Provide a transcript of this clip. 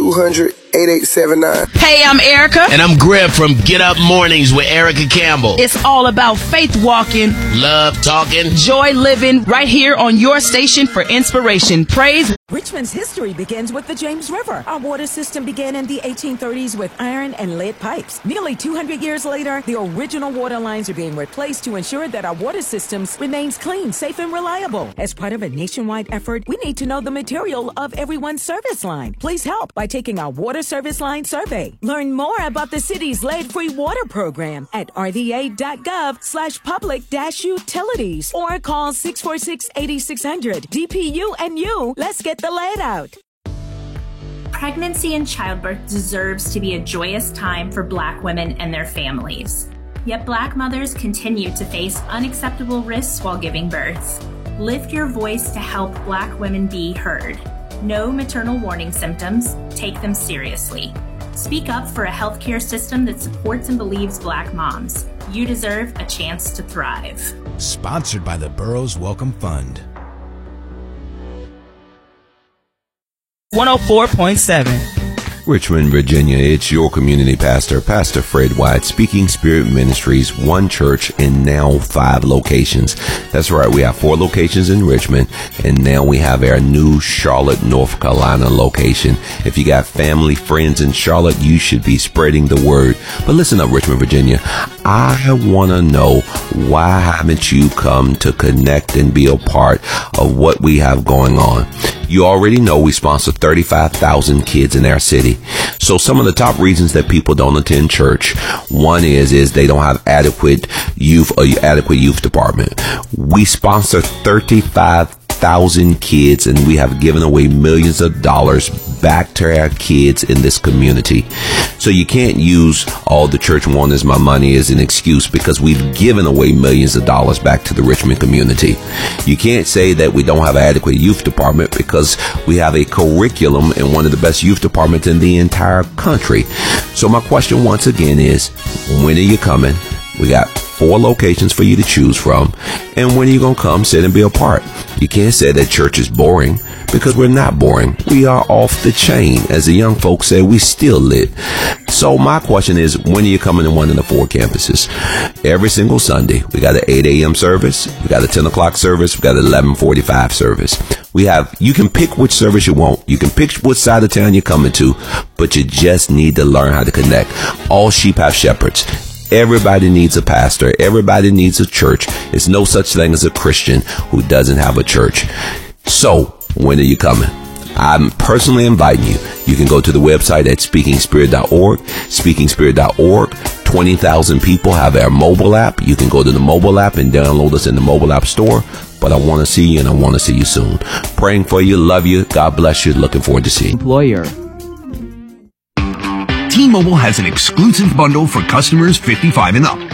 1-800-200-8879. Hey, I'm Erica. And I'm Greg from Get Up Mornings with Erica Campbell. It's all about faith walking, love talking, joy living, right here on your station for inspiration. Praise. Richmond's history begins with the James River. Our water system began in the 1830s with iron and lead pipes. Nearly 200 years later, the original water lines are being replaced to ensure that our water systems remains clean, safe, and reliable. As part of a nationwide effort, we need to know the material of everyone's service line. Please help by taking our water service line survey. Learn more about the city's lead-free water program at rva.gov/public-utilities or call 646-8600. DPU and you, let's get the lead out. Pregnancy and childbirth deserves to be a joyous time for Black women and their families. Yet Black mothers continue to face unacceptable risks while giving birth. Lift your voice to help Black women be heard. Know maternal warning symptoms, take them seriously. Speak up for a healthcare system that supports and believes Black moms. You deserve a chance to thrive. Sponsored by the Burroughs Welcome Fund. 104.7. Richmond, Virginia, it's your community pastor, Pastor Fred White, Speaking Spirit Ministries, one church and now 5 locations. That's right, we have 4 locations in Richmond, and now we have our new Charlotte, North Carolina location. If you got family, friends in Charlotte, you should be spreading the word. But listen up, Richmond, Virginia, I want to know, why haven't you come to connect and be a part of what we have going on? You already know we sponsor 35,000 kids in our city. So some of the top reasons that people don't attend church, one is they don't have adequate youth department. We sponsor 35,000 kids, and we have given away millions of dollars back to our kids in this community. So you can't use all the church want is my money as an excuse, because we've given away millions of dollars back to the Richmond community. You can't say that we don't have an adequate youth department, because we have a curriculum and one of the best youth departments in the entire country. So my question once again is, when are you coming? We got 4 locations for you to choose from. And when are you going to come, sit and be a part? You can't say that church is boring, because we're not boring. We are off the chain. As the young folks say, we still lit. So my question is, when are you coming to one of the 4 campuses? Every single Sunday, we got an 8 a.m. service. We got a 10 o'clock service. We got an 11:45 service. You can pick which service you want. You can pick which side of town you're coming to, but you just need to learn how to connect. All sheep have shepherds. Everybody needs a pastor. Everybody needs a church. There's no such thing as a Christian who doesn't have a church. So, when are you coming? I'm personally inviting you. You can go to the website at speakingspirit.org. Speakingspirit.org. 20,000 people have our mobile app. You can go to the mobile app and download us in the mobile app store. But I want to see you, and I want to see you soon. Praying for you. Love you. God bless you. Looking forward to seeing you. Employer. T-Mobile has an exclusive bundle for customers 55 and up.